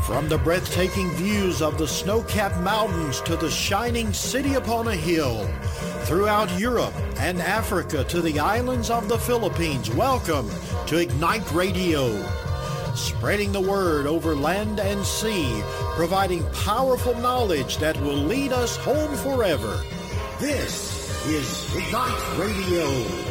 From the breathtaking views of the snow-capped mountains to the shining city upon a hill, throughout Europe and Africa to the islands of the Philippines, welcome to Ignite Radio. Spreading the word over land and sea, providing powerful knowledge that will lead us home forever. This is Ignite Radio.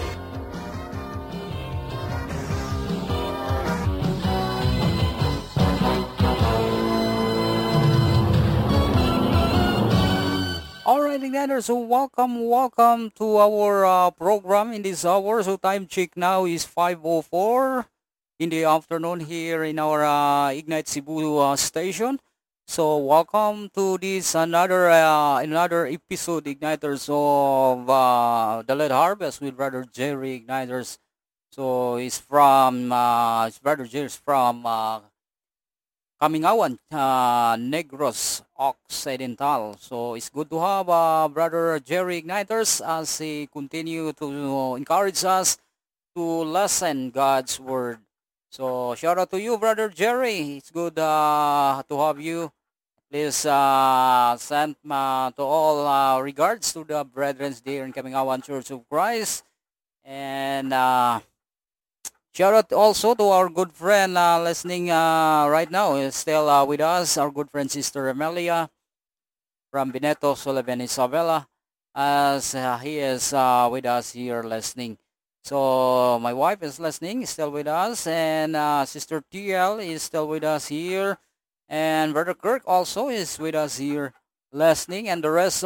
Alright, Igniters, so welcome to our program in this hour. So time check now is 5:04 in the afternoon here in our Ignite Cebu station. So welcome to this another episode, Igniters, of the Lead Harvest with Brother Jerry Igniters. So it's Brother Jerry's from Kamingawan, Negros Occidental. So it's good to have Brother Jerry Igniters as he continue to encourage us to listen God's Word. So shout out to you, Brother Jerry. It's good to have you. Please send to all regards to the brethren there in Kamingawan Church of Christ. And shout out also to our good friend listening right now. Is still with us, our good friend Sister Amelia from Bineto, Sullivan, Isabela, as he is with us here listening. So my wife is listening, is still with us, and Sister TL is still with us here, and Brother Kirk also is with us here listening, and the rest